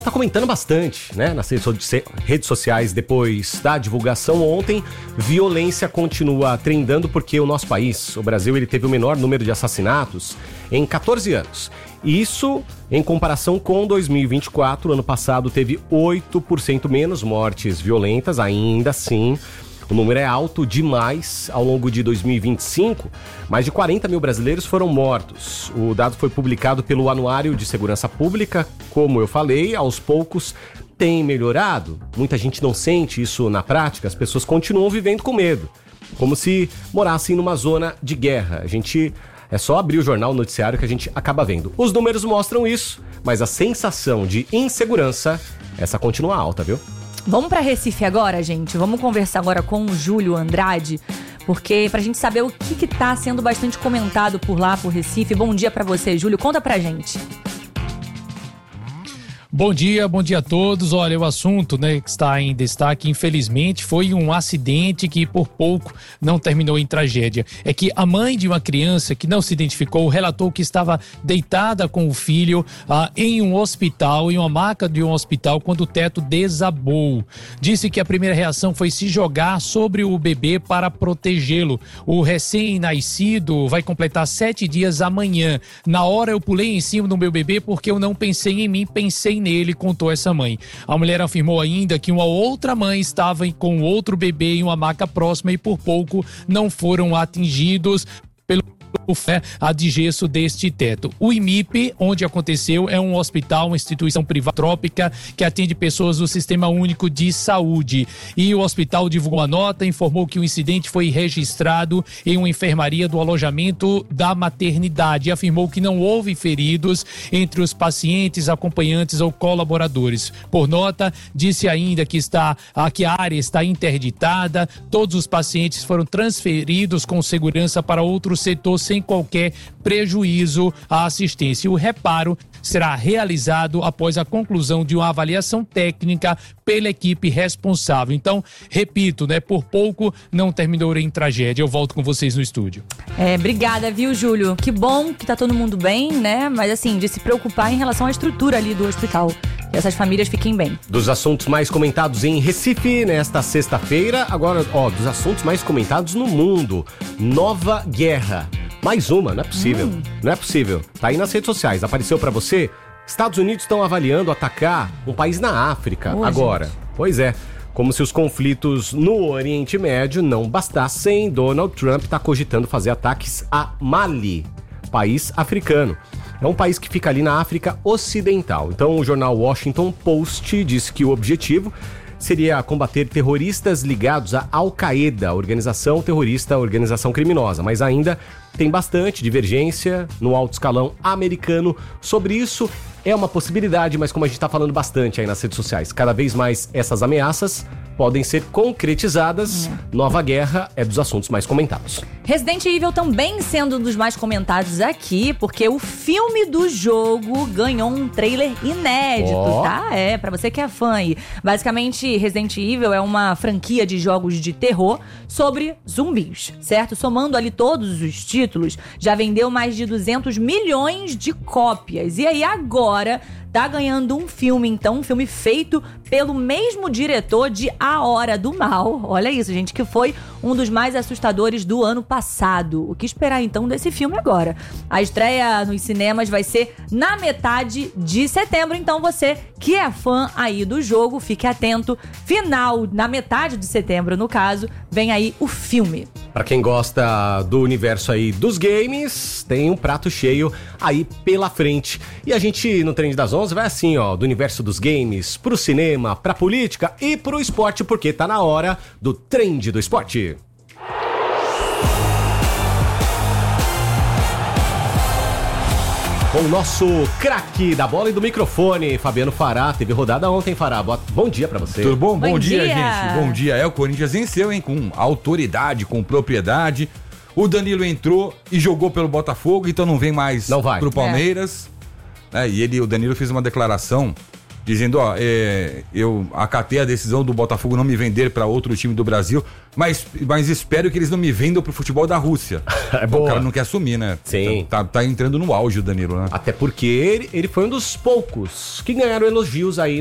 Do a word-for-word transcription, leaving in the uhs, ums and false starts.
tá comentando bastante, né, nas redes sociais depois da divulgação ontem. Violência continua trendando porque o nosso país, o Brasil, ele teve o menor número de assassinatos em catorze anos. Isso em comparação com dois mil e vinte e quatro, ano passado teve oito por cento menos mortes violentas, ainda assim. O número é alto demais. Ao longo de dois mil e vinte e cinco, mais de quarenta mil brasileiros foram mortos. O dado foi publicado pelo Anuário de Segurança Pública. Como eu falei, aos poucos tem melhorado. Muita gente não sente isso na prática. As pessoas continuam vivendo com medo, como se morassem numa zona de guerra. A gente... É só abrir o jornal, o noticiário, que a gente acaba vendo. Os números mostram isso, mas a sensação de insegurança, essa continua alta, viu? Vamos para Recife agora, gente. Vamos conversar agora com o Júlio Andrade, porque pra gente saber o que que tá sendo bastante comentado por lá, por Recife. Bom dia pra você, Júlio. Conta pra gente. Bom dia, bom dia a todos. Olha, o assunto, né, que está em destaque, infelizmente, foi um acidente que por pouco não terminou em tragédia. É que a mãe de uma criança que não se identificou relatou que estava deitada com o filho ah, em um hospital, em uma maca de um hospital, quando o teto desabou. Disse que a primeira reação foi se jogar sobre o bebê para protegê-lo. O recém-nascido vai completar sete dias amanhã. Na hora eu pulei em cima do meu bebê porque eu não pensei em mim, pensei nele, contou essa mãe. A mulher afirmou ainda que uma outra mãe estava com outro bebê em uma maca próxima e por pouco não foram atingidos pelo fé a de gesso deste teto. O I M I P, onde aconteceu, é um hospital, uma instituição privada trópica que atende pessoas do Sistema Único de Saúde. E o hospital divulgou uma nota, informou que o incidente foi registrado em uma enfermaria do alojamento da maternidade e afirmou que não houve feridos entre os pacientes, acompanhantes ou colaboradores. Por nota, disse ainda que, está, que a área está interditada, todos os pacientes foram transferidos com segurança para outro setor sem qualquer prejuízo à assistência. O reparo será realizado após a conclusão de uma avaliação técnica pela equipe responsável. Então, repito, né, por pouco não terminou em tragédia. Eu volto com vocês no estúdio. É, obrigada, viu, Júlio? Que bom que tá todo mundo bem, né? Mas assim, de se preocupar em relação à estrutura ali do hospital. Que essas famílias fiquem bem. Dos assuntos mais comentados em Recife nesta sexta-feira, agora, ó, dos assuntos mais comentados no mundo. Nova guerra. Mais uma, não é possível. Hum. Não é possível. Tá aí nas redes sociais. Apareceu pra você? Estados Unidos estão avaliando atacar um país na África Ô, agora. Gente. Pois é. Como se os conflitos no Oriente Médio não bastassem, Donald Trump está cogitando fazer ataques a Mali, país africano. É um país que fica ali na África Ocidental. Então o jornal Washington Post disse que o objetivo seria combater terroristas ligados à Al-Qaeda, organização terrorista, organização criminosa. Mas ainda tem bastante divergência no alto escalão americano sobre isso. É uma possibilidade, mas como a gente está falando bastante aí nas redes sociais, cada vez mais essas ameaças podem ser concretizadas. É. Nova guerra é dos assuntos mais comentados. Resident Evil também sendo um dos mais comentados aqui, porque o filme do jogo ganhou um trailer inédito, oh. tá? É, pra você que é fã aí. Basicamente, Resident Evil é uma franquia de jogos de terror sobre zumbis, certo? Somando ali todos os títulos, já vendeu mais de duzentos milhões de cópias. E aí agora tá ganhando um filme, então, um filme feito pelo mesmo diretor de A Hora do Mal. Olha isso, gente, que foi um dos mais assustadores do ano passado. O que esperar, então, desse filme agora? A estreia nos cinemas vai ser na metade de setembro, então você que é fã aí do jogo, fique atento. Final, na metade de setembro, no caso, vem aí o filme. Pra quem gosta do universo aí dos games, tem um prato cheio aí pela frente. E a gente, no Trend das onze, vai assim, ó, do universo dos games pro cinema, pra política e pro esporte, porque tá na hora do Trend do Esporte. Com o nosso craque da bola e do microfone, Fabiano Fará. Teve rodada ontem, Fará. Bom dia pra você. Tudo bom? Bom, bom dia, dia, gente. Bom dia. É, o Corinthians venceu, hein? Com autoridade, com propriedade. O Danilo entrou e jogou pelo Botafogo, então não vem mais não vai. pro Palmeiras. É. É, e ele, o Danilo fez uma declaração dizendo, ó, é, eu acatei a decisão do Botafogo não me vender para outro time do Brasil, mas, mas espero que eles não me vendam pro futebol da Rússia. É boa. O cara não quer assumir, né? Sim. Tá, tá entrando no auge o Danilo, né? Até porque ele, ele foi um dos poucos que ganharam elogios aí